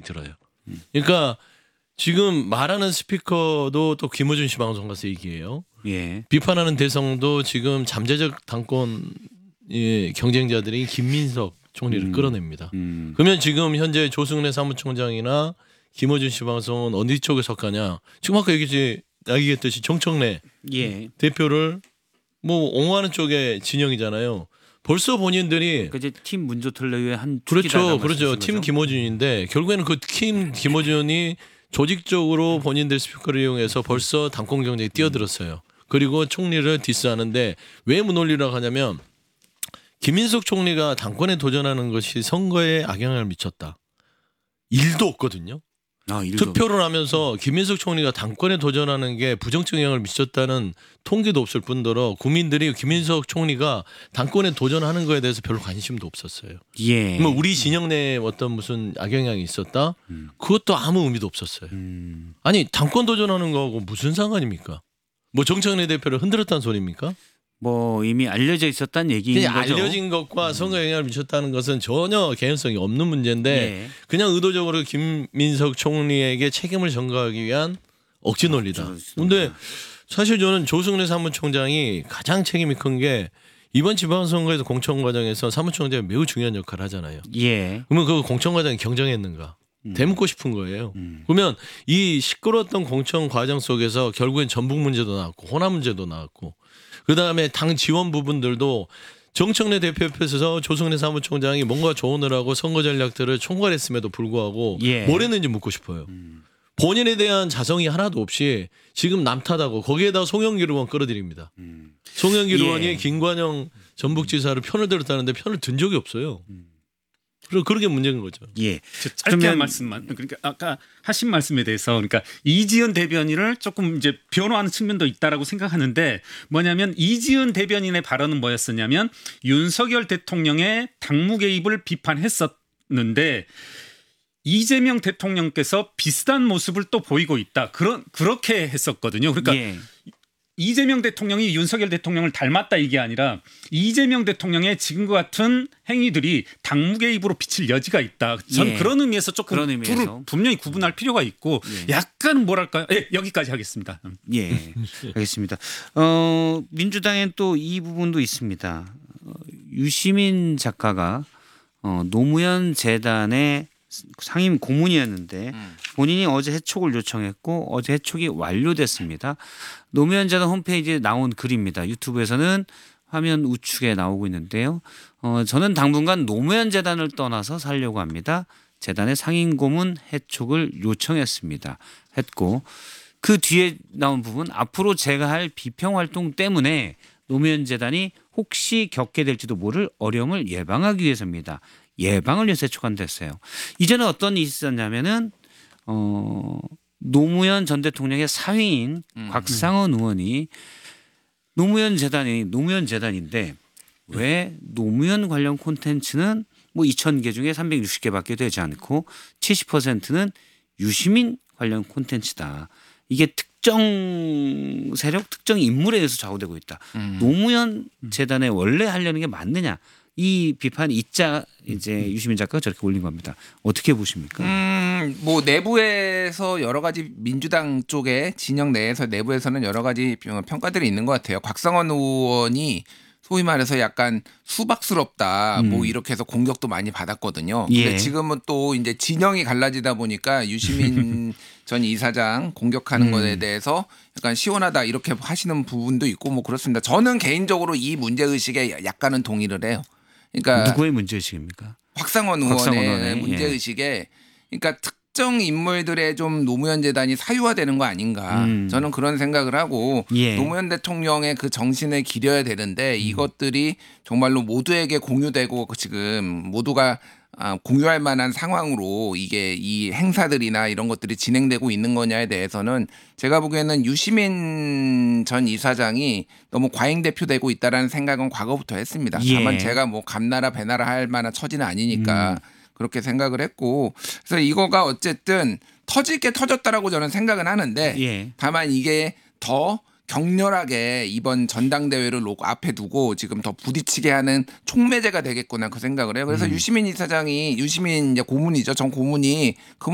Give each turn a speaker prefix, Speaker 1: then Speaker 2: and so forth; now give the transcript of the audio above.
Speaker 1: 들어요. 그러니까 지금 말하는 스피커도 또 김어준 씨 방송 가서 얘기해요.
Speaker 2: 예.
Speaker 1: 비판하는 대상도 지금 잠재적 당권 경쟁자들이 김민석 총리를 끌어냅니다. 그러면 지금 현재 조승래 사무총장이나 김어준 씨 방송은 어디 쪽에 속하냐? 지금 아까 얘기했듯이 정청래
Speaker 2: 예.
Speaker 1: 대표를 뭐 옹호하는 쪽의 진영이잖아요. 벌써 본인들이
Speaker 2: 그제 팀 문조틀레의 한
Speaker 1: 그렇죠. 팀 김어준인데 결국에는 그 팀 김어준이 조직적으로 본인들 스피커를 이용해서 벌써 당권 경쟁에 뛰어들었어요. 그리고 총리를 디스하는데 왜 무논리라고 하냐면 김인석 총리가 당권에 도전하는 것이 선거에 악영향을 미쳤다. 일도 없거든요. 투표를 하면서 김인석 총리가 당권에 도전하는 게 부정적 영향을 미쳤다는 통계도 없을 뿐더러 국민들이 김인석 총리가 당권에 도전하는 거에 대해서 별로 관심도 없었어요.
Speaker 2: 예.
Speaker 1: 뭐 우리 진영 내에 어떤 무슨 악영향이 있었다? 그것도 아무 의미도 없었어요. 아니 당권 도전하는 거하고 무슨 상관입니까? 뭐 정청래 대표를 흔들었다는 소리입니까?
Speaker 2: 뭐 이미 알려져 있었다는 얘기인 거죠.
Speaker 1: 알려진 것과 선거 영향을 미쳤다는 것은 전혀 개연성이 없는 문제인데
Speaker 2: 예.
Speaker 1: 그냥 의도적으로 김민석 총리에게 책임을 전가하기 위한 억지 논리다. 그런데 사실 저는 조승래 사무총장이 가장 책임이 큰 게 이번 지방선거에서 공천 과정에서 사무총장이 매우 중요한 역할을 하잖아요.
Speaker 2: 예.
Speaker 1: 그러면 그 공천 과정이 경쟁했는가? 되묻고 싶은 거예요. 그러면 이 시끄러웠던 공천 과정 속에서 결국엔 전북 문제도 나왔고 호남 문제도 나왔고 그다음에 당 지원 부분들도 정청래 대표 옆에서 조승래 사무총장이 뭔가 조언을 하고 선거 전략들을 총괄했음에도 불구하고 뭘 했는지 묻고 싶어요. 본인에 대한 자성이 하나도 없이 지금 남 탓하고 거기에다 송영길 의원 끌어들입니다. 송영길 의원이 김관영 전북지사를 편을 들었다는데 편을 든 적이 없어요. 그리고 그런 게 문제인 거죠.
Speaker 2: 예.
Speaker 3: 짧게 한 말씀만. 그러니까 아까 하신 말씀에 대해서 그러니까 이지은 대변인을 조금 이제 변호하는 측면도 있다라고 생각하는데 뭐냐면 이지은 대변인의 발언은 뭐였었냐면 윤석열 대통령의 당무 개입을 비판했었는데 이재명 대통령께서 비슷한 모습을 또 보이고 있다. 그렇게 했었거든요. 그러니까 이재명 대통령이 윤석열 대통령을 닮았다 이게 아니라 이재명 대통령의 지금과 같은 행위들이 당무 개입으로 비칠 여지가 있다. 저는 그런 의미에서 조금 둘을 분명히 구분할 필요가 있고 약간 뭐랄까요? 여기까지 하겠습니다.
Speaker 2: 예, 알겠습니다. 민주당엔 또 이 부분도 있습니다. 유시민 작가가 노무현 재단의 상임 고문이었는데 본인이 어제 해촉을 요청했고 어제 해촉이 완료됐습니다. 노무현 재단 홈페이지에 나온 글입니다. 유튜브에서는 화면 우측에 나오고 있는데요. 저는 당분간 노무현 재단을 떠나서 살려고 합니다. 재단의 상임 고문 해촉을 요청했습니다. 했고 그 뒤에 나온 부분 앞으로 제가 할 비평 활동 때문에 노무현 재단이 혹시 겪게 될지도 모를 어려움을 예방하기 위해서입니다. 예방을 위해서 해촉한다 했어요. 이전에 어떤 일이 있었냐면은 노무현 전 대통령의 사위인 곽상원 의원이 노무현 재단인데 왜 노무현 관련 콘텐츠는 뭐 2,000개 중에 360개밖에 되지 않고 70%는 유시민 관련 콘텐츠다. 이게 특정 세력, 특정 인물에 의해서 좌우되고 있다. 노무현 재단에 원래 하려는 게 맞느냐? 이 비판이 있자 이제 유시민 작가가 저렇게 올린 겁니다. 어떻게 보십니까?
Speaker 4: 뭐 내부에서 여러 가지 민주당 쪽에 진영 내부에서는 여러 가지 평가들이 있는 것 같아요. 곽상원 의원이 소위 말해서 약간 수박스럽다 뭐 이렇게 해서 공격도 많이 받았거든요. 근데 지금은 또 이제 진영이 갈라지다 보니까 유시민 전 이사장 공격하는 것에 대해서 약간 시원하다 이렇게 하시는 부분도 있고 뭐 그렇습니다. 저는 개인적으로 이 문제의식에 약간은 동의를 해요. 그러니까
Speaker 2: 누구의 문제의식입니까?
Speaker 4: 곽상원 의원의 문제의식에 그러니까 특정 인물들의 좀 노무현 재단이 사유화되는 거 아닌가 저는 그런 생각을 하고 노무현 대통령의 그 정신을 기려야 되는데 이것들이 정말로 모두에게 공유되고 지금 모두가 공유할 만한 상황으로 이게 이 행사들이나 이런 것들이 진행되고 있는 거냐에 대해서는 제가 보기에는 유시민 전 이사장이 너무 과잉대표되고 있다라는 생각은 과거부터 했습니다. 다만 제가 뭐 감나라 배나라 할 만한 처지는 아니니까 그렇게 생각을 했고 그래서 이거가 어쨌든 터질 게 터졌다라고 저는 생각은 하는데 다만 이게 더 격렬하게 이번 전당대회를 앞에 두고 지금 더 부딪히게 하는 촉매제가 되겠구나 그 생각을 해요. 그래서 유시민 이사장이 유시민 이제 고문이죠. 전 고문이